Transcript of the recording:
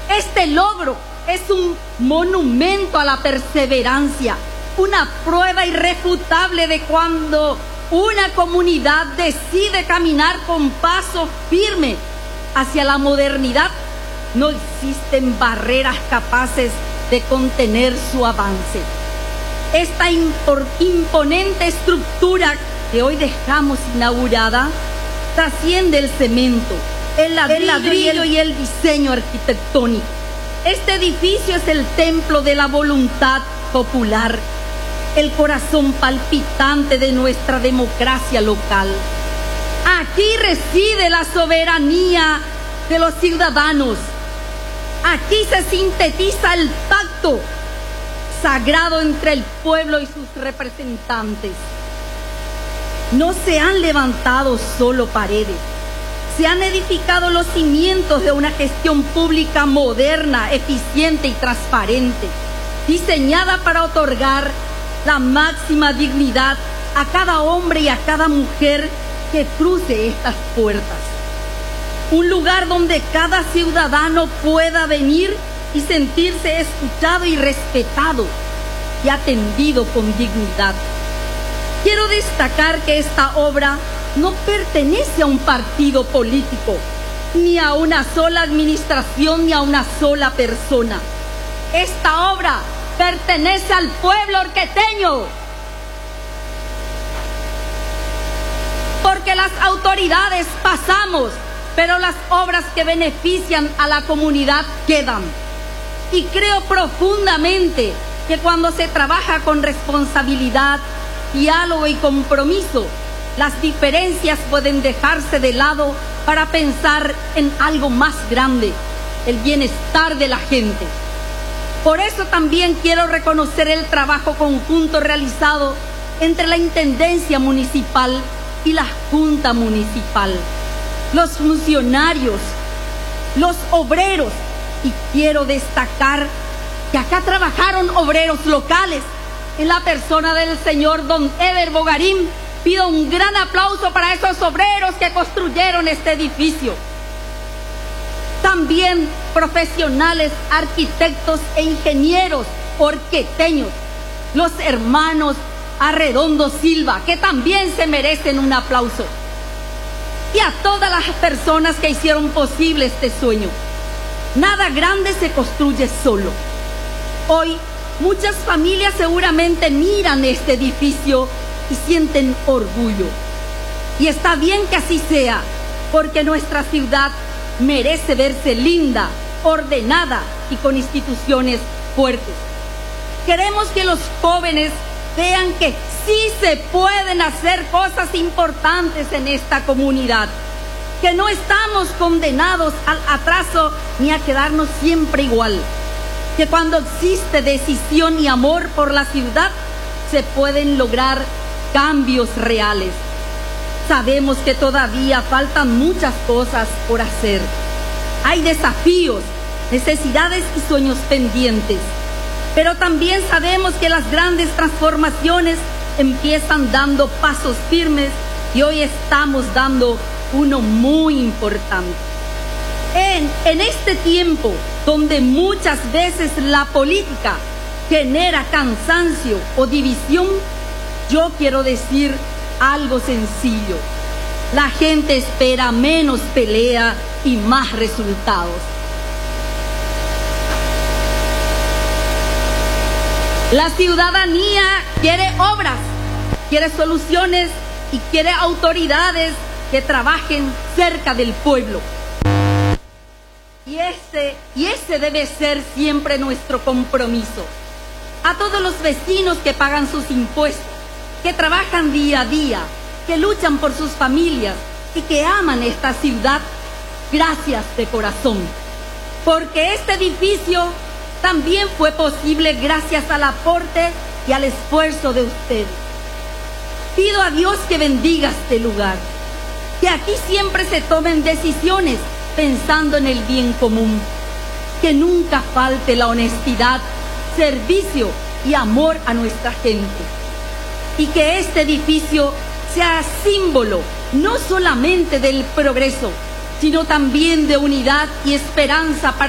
Este logro es un monumento a la perseverancia, una prueba irrefutable de cuando una comunidad decide caminar con paso firme hacia la modernidad, no existen barreras capaces de contener su avance. Esta imponente estructura que hoy dejamos inaugurada trasciende el cemento, el ladrillo y el diseño arquitectónico. Este edificio es el templo de la voluntad popular, el corazón palpitante de nuestra democracia local. Aquí reside la soberanía de los ciudadanos. Aquí se sintetiza el pacto sagrado entre el pueblo y sus representantes. No se han levantado solo paredes, se han edificado los cimientos de una gestión pública moderna, eficiente y transparente, diseñada para otorgar la máxima dignidad a cada hombre y a cada mujer que cruce estas puertas. Un lugar donde cada ciudadano pueda venir y sentirse escuchado y respetado y atendido con dignidad. Quiero destacar que esta obra no pertenece a un partido político, ni a una sola administración, ni a una sola persona. Esta obra pertenece al pueblo orqueteño. Porque las autoridades pasamos, pero las obras que benefician a la comunidad quedan. Y creo profundamente que cuando se trabaja con responsabilidad, diálogo y compromiso, las diferencias pueden dejarse de lado para pensar en algo más grande, el bienestar de la gente. Por eso también quiero reconocer el trabajo conjunto realizado entre la Intendencia Municipal y la Junta Municipal, los funcionarios, los obreros, y quiero destacar que acá trabajaron obreros locales, en la persona del señor don Eder Bogarín. Pido un gran aplauso para esos obreros que construyeron este edificio. También profesionales, arquitectos e ingenieros orqueteños, los hermanos Arredondo Silva, que también se merecen un aplauso. Y a todas las personas que hicieron posible este sueño. Nada grande se construye solo. Hoy muchas familias seguramente miran este edificio y sienten orgullo. Y está bien que así sea, porque nuestra ciudad merece verse linda, ordenada y con instituciones fuertes. Queremos que los jóvenes vean que sí se pueden hacer cosas importantes en esta comunidad, que no estamos condenados al atraso ni a quedarnos siempre igual, que cuando existe decisión y amor por la ciudad se pueden lograr cambios reales. Sabemos que todavía faltan muchas cosas por hacer. Hay desafíos, necesidades y sueños pendientes. Pero también sabemos que las grandes transformaciones empiezan dando pasos firmes y hoy estamos dando uno muy importante. En este tiempo donde muchas veces la política genera cansancio o división, yo quiero decir algo sencillo. La gente espera menos pelea y más resultados. La ciudadanía quiere obras, quiere soluciones y quiere autoridades que trabajen cerca del pueblo. Y ese debe ser siempre nuestro compromiso. A todos los vecinos que pagan sus impuestos, que trabajan día a día, que luchan por sus familias y que aman esta ciudad, gracias de corazón. Porque este edificio también fue posible gracias al aporte y al esfuerzo de ustedes. Pido a Dios que bendiga este lugar, que aquí siempre se tomen decisiones pensando en el bien común, que nunca falte la honestidad, servicio y amor a nuestra gente, y que este edificio sea símbolo no solamente del progreso, sino también de unidad y esperanza para